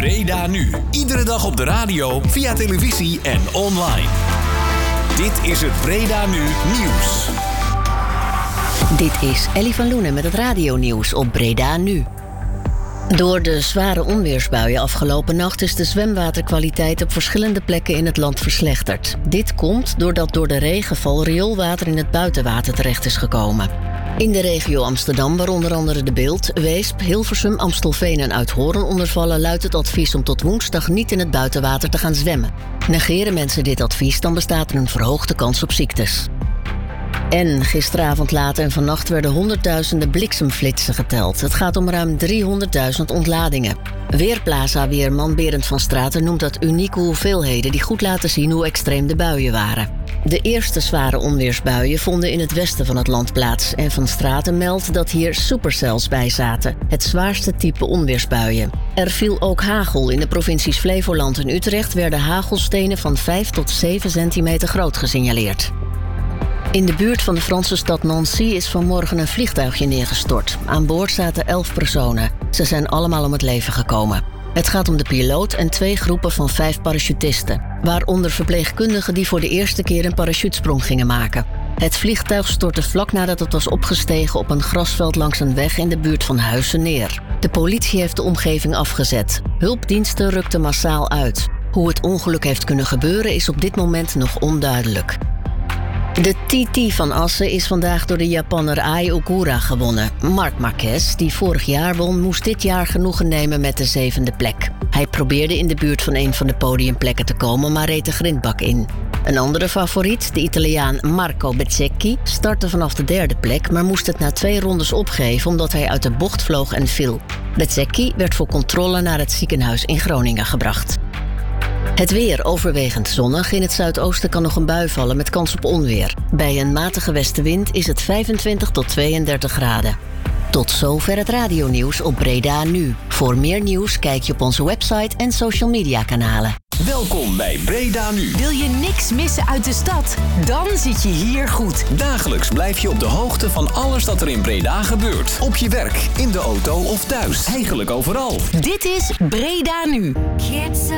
Breda Nu. Iedere dag op de radio, via televisie en online. Dit is het Breda Nu Nieuws. Dit is Ellie van Loenen met het radionieuws op Breda Nu. Door de zware onweersbuien afgelopen nacht is de zwemwaterkwaliteit op verschillende plekken in het land verslechterd. Dit komt doordat door de regenval rioolwater in het buitenwater terecht is gekomen. In de regio Amsterdam, waar onder andere De Bilt, Weesp, Hilversum, Amstelveen en Uithoorn onder vallen, luidt het advies om tot woensdag niet in het buitenwater te gaan zwemmen. Negeren mensen dit advies, dan bestaat er een verhoogde kans op ziektes. En gisteravond laat en vannacht werden honderdduizenden bliksemflitsen geteld. Het gaat om ruim 300.000 ontladingen. Weerplaza-weerman Berend van Straten noemt dat unieke hoeveelheden die goed laten zien hoe extreem de buien waren. De eerste zware onweersbuien vonden in het westen van het land plaats. En Van Straten meldt dat hier supercells bij zaten, het zwaarste type onweersbuien. Er viel ook hagel. In de provincies Flevoland en Utrecht werden hagelstenen van 5 tot 7 centimeter groot gesignaleerd. In de buurt van de Franse stad Nancy is vanmorgen een vliegtuigje neergestort. Aan boord zaten 11 personen. Ze zijn allemaal om het leven gekomen. Het gaat om de piloot en 2 groepen van 5 parachutisten, waaronder verpleegkundigen die voor de eerste keer een parachutesprong gingen maken. Het vliegtuig stortte vlak nadat het was opgestegen op een grasveld langs een weg in de buurt van Huissen neer. De politie heeft de omgeving afgezet. Hulpdiensten rukten massaal uit. Hoe het ongeluk heeft kunnen gebeuren is op dit moment nog onduidelijk. De TT van Assen is vandaag door de Japanner Ai Ogura gewonnen. Marc Marquez, die vorig jaar won, moest dit jaar genoegen nemen met de 7e plek. Hij probeerde in de buurt van een van de podiumplekken te komen, maar reed de grindbak in. Een andere favoriet, de Italiaan Marco Bezzecchi, startte vanaf de 3e plek, maar moest het na 2 rondes opgeven omdat hij uit de bocht vloog en viel. Bezzecchi werd voor controle naar het ziekenhuis in Groningen gebracht. Het weer overwegend zonnig. In het zuidoosten kan nog een bui vallen met kans op onweer. Bij een matige westenwind is het 25 tot 32 graden. Tot zover het radionieuws op Breda Nu. Voor meer nieuws kijk je op onze website en social media kanalen. Welkom bij Breda Nu. Wil je niks missen uit de stad? Dan zit je hier goed. Dagelijks blijf je op de hoogte van alles dat er in Breda gebeurt. Op je werk, in de auto of thuis. Eigenlijk overal. Dit is Breda Nu.